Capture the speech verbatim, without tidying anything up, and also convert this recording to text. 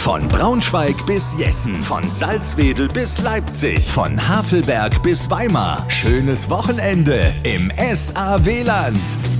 Von Braunschweig bis Jessen, von Salzwedel bis Leipzig, von Havelberg bis Weimar. Schönes Wochenende im S A W-Land.